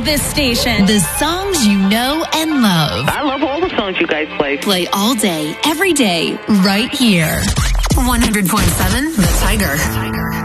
this station. The songs you know and love. I love all the songs you guys play. Play all day, every day, right here. 100.7 The Tiger.